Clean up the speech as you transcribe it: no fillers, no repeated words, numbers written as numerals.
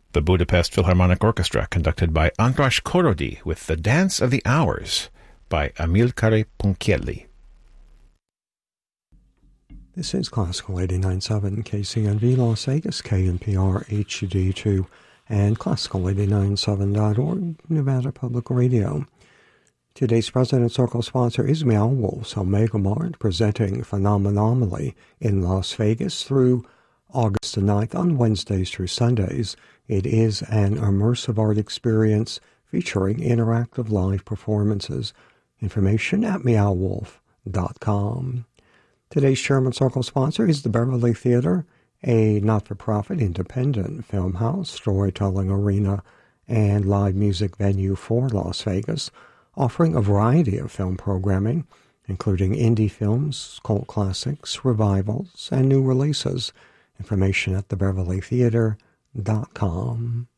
The Budapest Philharmonic Orchestra, conducted by András Korody, with The Dance of the Hours by Amilcare Ponchielli. This is Classical 89.7 KCNV Las Vegas, KNPR HD2, and Classical897.org, Nevada Public Radio. Today's President Circle sponsor is Meow Wolf's Omega Mart, presenting Phenomonomaly in Las Vegas through August the 9th on Wednesdays through Sundays. It is an immersive art experience featuring interactive live performances. Information at meowwolf.com. Today's Sherman Circle sponsor is the Beverly Theater, a not-for-profit independent film house, storytelling arena, and live music venue for Las Vegas, offering a variety of film programming, including indie films, cult classics, revivals, and new releases. Information at thebeverlytheater.com.